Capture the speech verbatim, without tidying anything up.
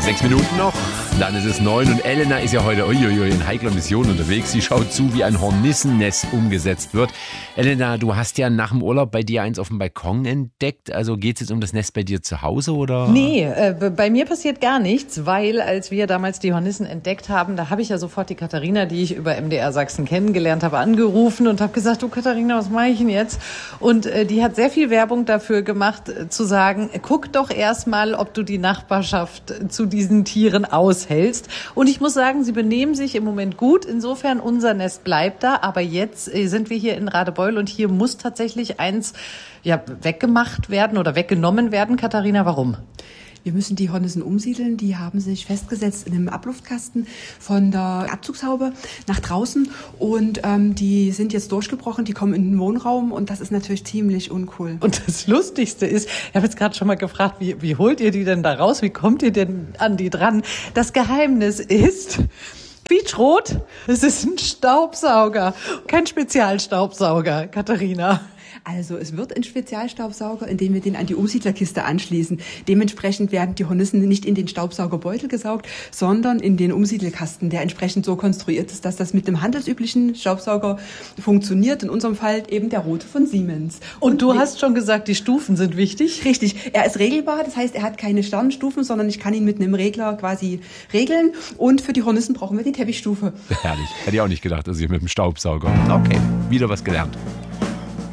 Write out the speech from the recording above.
Sechs Minuten noch, dann ist es neun und Elena ist ja heute uiuiui, in heikler Mission unterwegs. Sie schaut zu, wie ein Hornissennest umgesetzt wird. Elena, du hast ja nach dem Urlaub bei dir eins auf dem Balkon entdeckt. Also geht es jetzt um das Nest bei dir zu Hause, oder? Nee, äh, bei mir passiert gar nichts, weil als wir damals die Hornissen entdeckt haben, da habe ich ja sofort die Katharina, die ich über M D R Sachsen kennengelernt habe, angerufen und habe gesagt, du Katharina, was mache ich denn jetzt? Und äh, die hat sehr viel Werbung dafür gemacht, äh, zu sagen, guck doch erst mal, ob du die Nachbarschaft äh, zu diesen Tieren aushältst. Und ich muss sagen, sie benehmen sich im Moment gut. Insofern, unser Nest bleibt da. Aber jetzt äh, sind wir hier in Radebeul und hier muss tatsächlich eins ja, weggemacht werden oder weggenommen werden. Katharina, warum? Wir müssen die Hornissen umsiedeln. Die haben sich festgesetzt in einem Abluftkasten von der Abzugshaube nach draußen. Und ähm, die sind jetzt durchgebrochen, die kommen in den Wohnraum. Und das ist natürlich ziemlich uncool. Und das Lustigste ist, ich habe jetzt gerade schon mal gefragt, wie, wie holt ihr die denn da raus? Wie kommt ihr denn an die dran? Das Geheimnis ist quietschrot. Es ist ein Staubsauger, kein Spezialstaubsauger, Katharina. Also es wird ein Spezialstaubsauger, indem wir den an die Umsiedlerkiste anschließen. Dementsprechend werden die Hornissen nicht in den Staubsaugerbeutel gesaugt, sondern in den Umsiedelkasten, der entsprechend so konstruiert ist, dass das mit dem handelsüblichen Staubsauger funktioniert. In unserem Fall eben der rote von Siemens. Und, Und du hast schon gesagt, die Stufen sind wichtig? Richtig. Er ist regelbar, das heißt, er hat keine Sternstufen, sondern ich kann ihn mit einem Regler quasi regeln. Und für die Hornissen brauchen wir die Teppichstufe. Herrlich. Hätte ich auch nicht gedacht, dass ich mit dem Staubsauger. Okay, wieder was gelernt.